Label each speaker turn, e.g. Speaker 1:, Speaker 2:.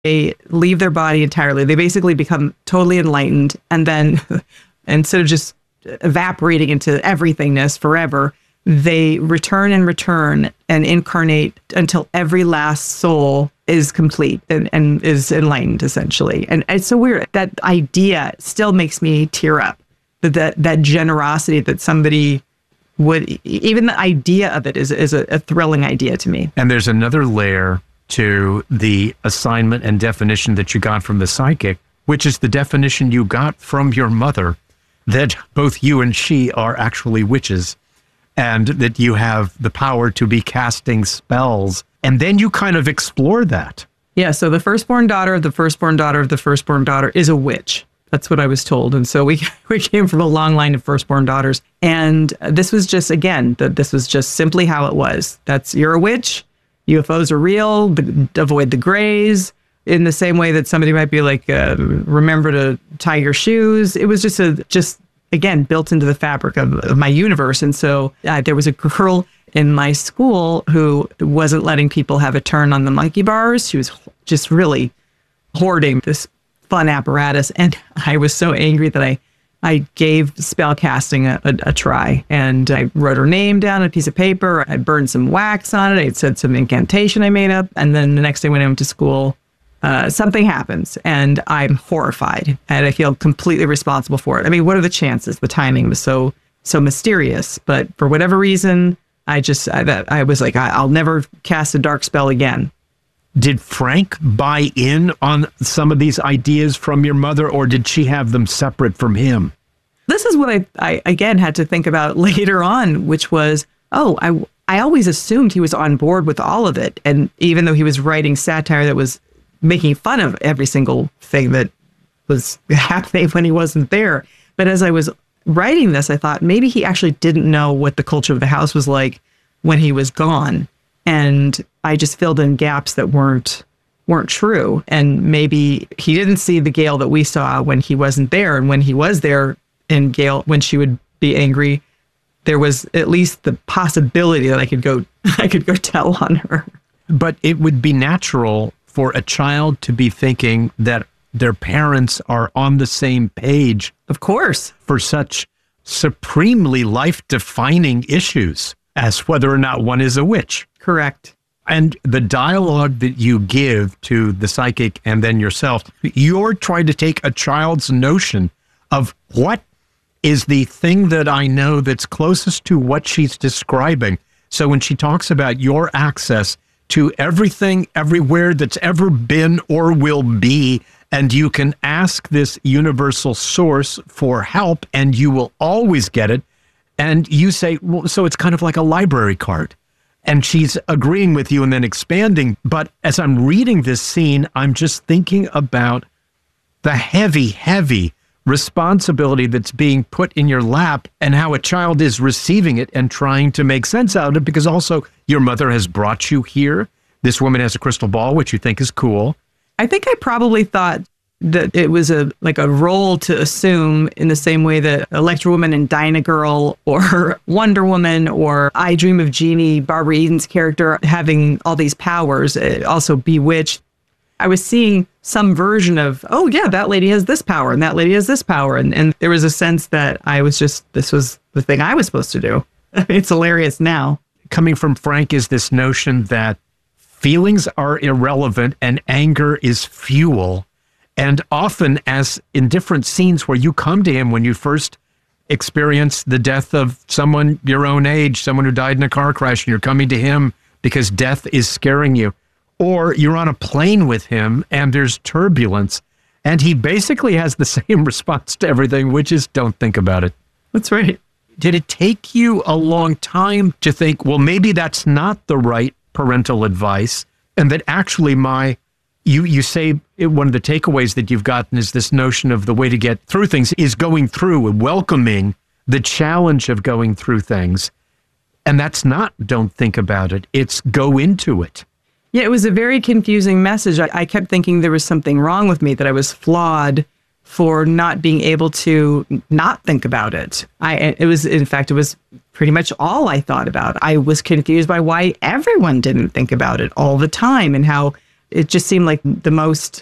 Speaker 1: They leave their body entirely. They basically become totally enlightened. And then instead of just evaporating into everythingness forever, they return and incarnate until every last soul is complete and is enlightened, essentially. And it's so weird. That idea still makes me tear up. That generosity that somebody would, even the idea of it is a thrilling idea to me.
Speaker 2: And there's another layer to the assignment and definition that you got from the psychic, which is the definition you got from your mother, that both you and she are actually witches, and that you have the power to be casting spells. And then you kind of explore that.
Speaker 1: Yeah, so the firstborn daughter of the firstborn daughter of the firstborn daughter is a witch. That's what I was told. And so we came from a long line of firstborn daughters. And this was just, again, this was just simply how it was. You're a witch. UFOs are real. Avoid the grays. In the same way that somebody might be like, remember to tie your shoes. It was just again, built into the fabric of my universe. And so there was a girl in my school who wasn't letting people have a turn on the monkey bars. She was just really hoarding this fun apparatus. And I was so angry that I gave spell casting a try. And I wrote her name down on a piece of paper. I burned some wax on it. I said some incantation I made up. And then the next day when I went to school, something happens and I'm horrified and I feel completely responsible for it. I mean, what are the chances? The timing was so mysterious, but for whatever reason, I was like, I'll never cast a dark spell again.
Speaker 2: Did Frank buy in on some of these ideas from your mother, or did she have them separate from him?
Speaker 1: This is what I again had to think about later on, which was, I always assumed he was on board with all of it. And even though he was writing satire that was making fun of every single thing that was happening when he wasn't there. But as I was writing this, I thought maybe he actually didn't know what the culture of the house was like when he was gone. And I just filled in gaps that weren't true. And maybe he didn't see the Gail that we saw when he wasn't there. And when he was there in Gail, when she would be angry, there was at least the possibility that I could go tell on her.
Speaker 2: But it would be natural for a child to be thinking that their parents are on the same page.
Speaker 1: Of course.
Speaker 2: For such supremely life-defining issues as whether or not one is a witch.
Speaker 1: Correct.
Speaker 2: And the dialogue that you give to the psychic and then yourself, you're trying to take a child's notion of what is the thing that I know that's closest to what she's describing. So when she talks about your access to everything, everywhere that's ever been or will be, and you can ask this universal source for help and you will always get it. And you say, well, so it's kind of like a library card. And she's agreeing with you and then expanding. But as I'm reading this scene, I'm just thinking about the heavy, heavy responsibility that's being put in your lap and how a child is receiving it and trying to make sense out of it, because also your mother has brought you here. This woman has a crystal ball, which you think is cool.
Speaker 1: I think I probably thought that it was a role to assume, in the same way that Electra Woman and Dinah Girl or Wonder Woman or I Dream of Jeannie, Barbara Eden's character, having all these powers, also Bewitched. I was seeing some version of, oh yeah, that lady has this power and that lady has this power. And there was a sense that this was the thing I was supposed to do. It's hilarious now.
Speaker 2: Coming from Frank is this notion that feelings are irrelevant and anger is fuel. And often, as in different scenes where you come to him when you first experience the death of someone your own age, someone who died in a car crash, and you're coming to him because death is scaring you. Or you're on a plane with him and there's turbulence, and he basically has the same response to everything, which is don't think about it.
Speaker 1: That's right.
Speaker 2: Did it take you a long time to think, well, maybe that's not the right parental advice, and that actually you say one of the takeaways that you've gotten is this notion of the way to get through things is going through and welcoming the challenge of going through things. And that's not don't think about it. It's go into it.
Speaker 1: Yeah, it was a very confusing message. I kept thinking there was something wrong with me, that I was flawed for not being able to not think about it. It was pretty much all I thought about. I was confused by why everyone didn't think about it all the time, and how it just seemed like the most